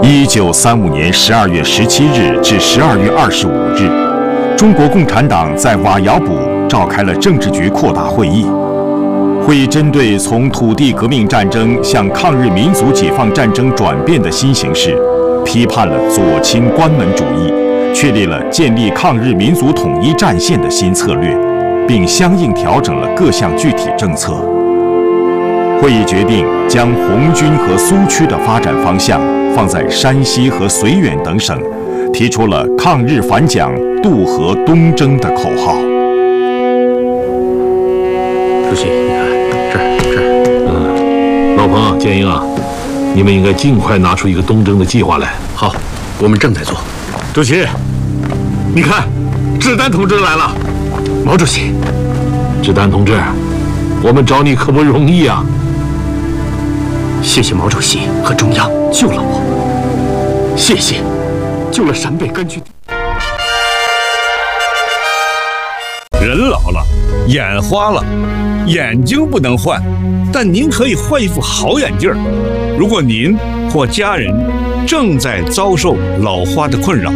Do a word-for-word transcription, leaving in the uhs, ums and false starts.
一九三五年十二月十七日至十二月二十五日，中国共产党在瓦窑堡召开了政治局扩大会议。会议针对从土地革命战争向抗日民族解放战争转变的新形势，批判了左倾关门主义，确立了建立抗日民族统一战线的新策略，并相应调整了各项具体政策。会议决定将红军和苏区的发展方向放在山西和绥远等省，提出了抗日反蒋、渡河东征的口号。 主席，你看这儿这儿，嗯，老彭、建英啊，你们应该尽快拿出一个东征的计划来。 好，我们正在做。 主席，你看，志丹同志来了。 毛主席， 志丹同志，我们找你可不容易啊。 谢谢毛主席和中央救了我，谢谢，救了陕北根据地。 人老了，眼花了，眼睛不能换，但您可以换一副好眼镜儿。如果您或家人正在遭受老花的困扰，